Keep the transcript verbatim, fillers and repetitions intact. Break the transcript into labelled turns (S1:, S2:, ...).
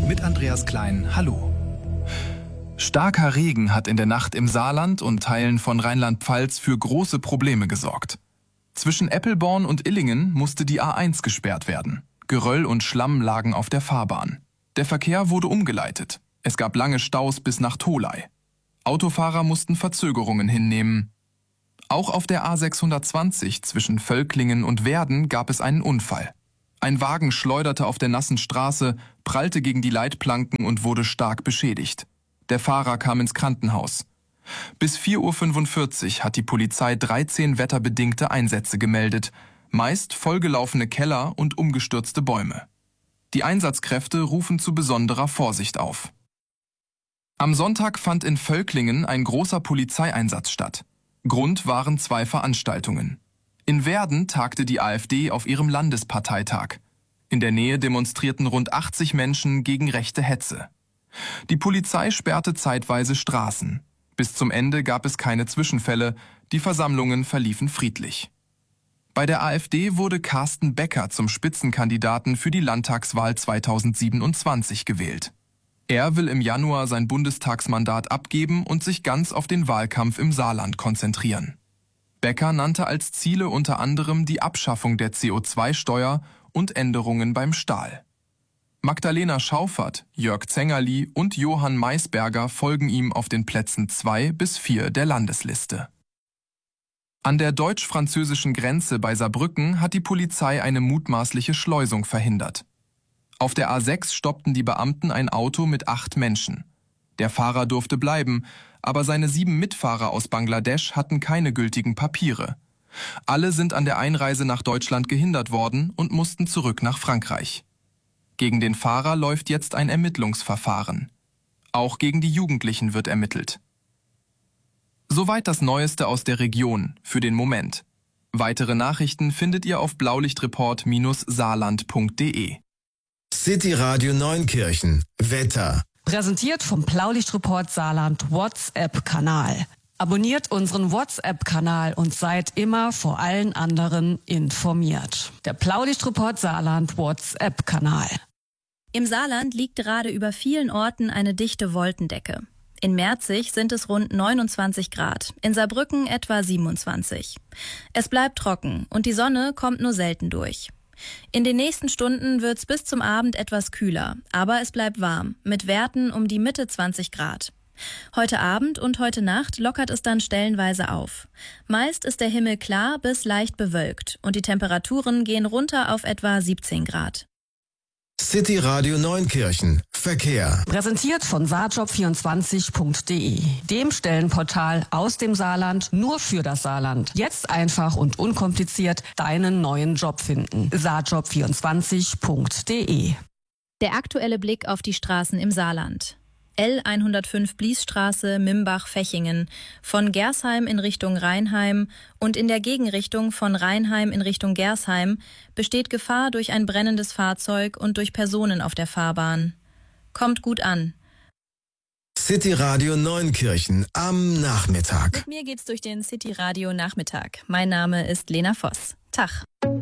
S1: mit Andreas Klein. Hallo. Starker Regen hat in der Nacht im Saarland und Teilen von Rheinland-Pfalz für große Probleme gesorgt. Zwischen Eppelborn und Illingen musste die A eins gesperrt werden. Geröll und Schlamm lagen auf der Fahrbahn. Der Verkehr wurde umgeleitet. Es gab lange Staus bis nach Tholey. Autofahrer mussten Verzögerungen hinnehmen. Auch auf der A sechshundertzwanzig zwischen Völklingen und Werden gab es einen Unfall. Ein Wagen schleuderte auf der nassen Straße, prallte gegen die Leitplanken und wurde stark beschädigt. Der Fahrer kam ins Krankenhaus. Bis vier Uhr fünfundvierzig hat die Polizei dreizehn wetterbedingte Einsätze gemeldet, meist vollgelaufene Keller und umgestürzte Bäume. Die Einsatzkräfte rufen zu besonderer Vorsicht auf. Am Sonntag fand in Völklingen ein großer Polizeieinsatz statt. Grund waren zwei Veranstaltungen. In Werden tagte die AfD auf ihrem Landesparteitag. In der Nähe demonstrierten rund achtzig Menschen gegen rechte Hetze. Die Polizei sperrte zeitweise Straßen. Bis zum Ende gab es keine Zwischenfälle, die Versammlungen verliefen friedlich. Bei der AfD wurde Carsten Becker zum Spitzenkandidaten für die Landtagswahl zweitausendsiebenundzwanzig gewählt. Er will im Januar sein Bundestagsmandat abgeben und sich ganz auf den Wahlkampf im Saarland konzentrieren. Becker nannte als Ziele unter anderem die Abschaffung der C O zwei Steuer und Änderungen beim Stahl. Magdalena Schauffert, Jörg Zengerli und Johann Maisberger folgen ihm auf den Plätzen zwei bis vier der Landesliste. An der deutsch-französischen Grenze bei Saarbrücken hat die Polizei eine mutmaßliche Schleusung verhindert. Auf der A sechs stoppten die Beamten ein Auto mit acht Menschen. Der Fahrer durfte bleiben, aber seine sieben Mitfahrer aus Bangladesch hatten keine gültigen Papiere. Alle sind an der Einreise nach Deutschland gehindert worden und mussten zurück nach Frankreich. Gegen den Fahrer läuft jetzt ein Ermittlungsverfahren. Auch gegen die Jugendlichen wird ermittelt. Soweit das Neueste aus der Region, für den Moment. Weitere Nachrichten findet ihr auf blaulichtreport saarland punkt de.
S2: City Radio Neunkirchen. Wetter.
S3: Präsentiert vom Blaulichtreport Saarland WhatsApp-Kanal. Abonniert unseren WhatsApp-Kanal und seid immer vor allen anderen informiert. Der Blaulichtreport Saarland WhatsApp-Kanal.
S4: Im Saarland liegt gerade über vielen Orten eine dichte Wolkendecke. In Merzig sind es rund neunundzwanzig Grad, in Saarbrücken etwa siebenundzwanzig. Es bleibt trocken und die Sonne kommt nur selten durch. In den nächsten Stunden wird's bis zum Abend etwas kühler, aber es bleibt warm, mit Werten um die Mitte zwanzig Grad. Heute Abend und heute Nacht lockert es dann stellenweise auf. Meist ist der Himmel klar bis leicht bewölkt und die Temperaturen gehen runter auf etwa siebzehn Grad.
S2: City Radio Neunkirchen. Verkehr.
S3: Präsentiert von saarjob vierundzwanzig punkt de, dem Stellenportal aus dem Saarland nur für das Saarland. Jetzt einfach und unkompliziert deinen neuen Job finden. saarjob vierundzwanzig punkt de.
S4: Der aktuelle Blick auf die Straßen im Saarland. L hundertfünf Bliesstraße, Mimbach-Fechingen, von Gersheim in Richtung Rheinheim und in der Gegenrichtung von Rheinheim in Richtung Gersheim besteht Gefahr durch ein brennendes Fahrzeug und durch Personen auf der Fahrbahn. Kommt gut an.
S2: City Radio Neunkirchen am Nachmittag.
S4: Mit mir geht's durch den City Radio Nachmittag. Mein Name ist Lena Voss. Tag.